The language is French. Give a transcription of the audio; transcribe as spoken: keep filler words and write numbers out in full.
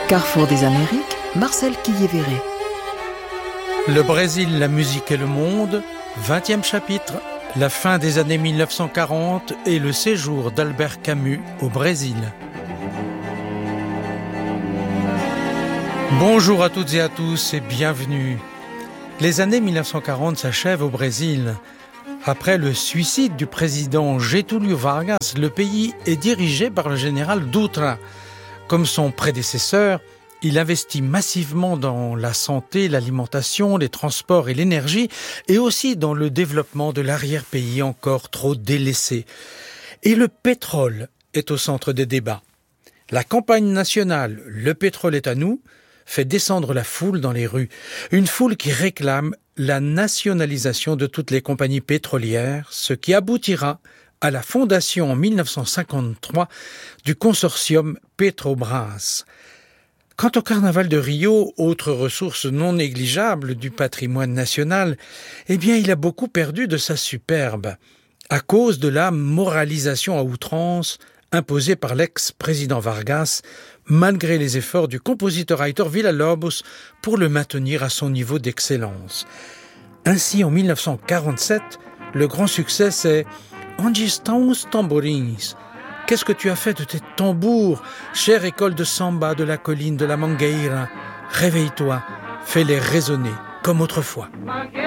Carrefour des Amériques, Marcel Quillévéré. Le Brésil, la musique et le monde, vingtième chapitre, la fin des années mille neuf cent quarante et le séjour d'Albert Camus au Brésil. Bonjour à toutes et à tous et bienvenue. Les années mille neuf cent quarante s'achèvent au Brésil. Après le suicide du président Getúlio Vargas, le pays est dirigé par le général Dutra. Comme son prédécesseur, il investit massivement dans la santé, l'alimentation, les transports et l'énergie, et aussi dans le développement de l'arrière-pays encore trop délaissé. Et le pétrole est au centre des débats. La campagne nationale « Le pétrole est à nous » fait descendre la foule dans les rues. Une foule qui réclame la nationalisation de toutes les compagnies pétrolières, ce qui aboutira à la fondation en mille neuf cent cinquante-trois du consortium Petrobras. Quant au carnaval de Rio, autre ressource non négligeable du patrimoine national, eh bien il a beaucoup perdu de sa superbe, à cause de la moralisation à outrance imposée par l'ex-président Vargas, malgré les efforts du compositeur Heitor Villa-Lobos pour le maintenir à son niveau d'excellence. Ainsi, en mille neuf cent quarante-sept, le grand succès c'est « Onde estão os tamborins ?» Qu'est-ce que tu as fait de tes tambours, chère école de samba de la colline de la Mangueira? Réveille-toi, fais-les résonner comme autrefois.